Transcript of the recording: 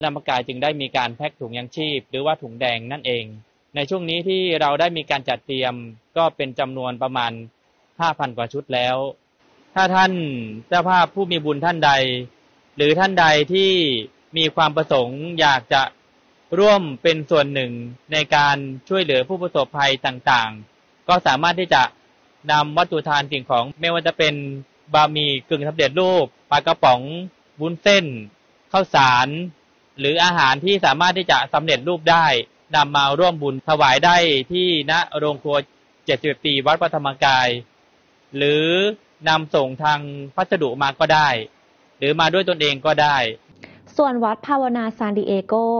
ธรรมกายจึงได้มีการแพ็คถุงยังชีพหรือว่าถุงแดงนั่นเองในช่วงนี้ที่เราได้มีการจัดเตรียมก็เป็นจำนวนประมาณ 5,000 กว่าชุดแล้วถ้าท่านเจ้าภาพผู้มีบุญท่านใดหรือท่านใดที่มีความประสงค์อยากจะร่วมเป็นส่วนหนึ่งในการช่วยเหลือผู้ประสบภัยต่างๆก็สามารถที่จะนำวัตถุทานสิ่งของไม่ว่าจะเป็นบะหมี่กึ่งสำเร็จรูปปลากระป๋องวุ้นเส้นข้าวสารหรืออาหารที่สามารถที่จะสำเร็จรูปได้นำมาร่วมบุญถวายได้ที่ณโรงครัว71ปีวัดพระธรรมกายหรือนำส่งทางพัสดุมาก็ได้หรือมาด้วยตนเองก็ได้ส่วนวัดภาวนาซานดิเอโก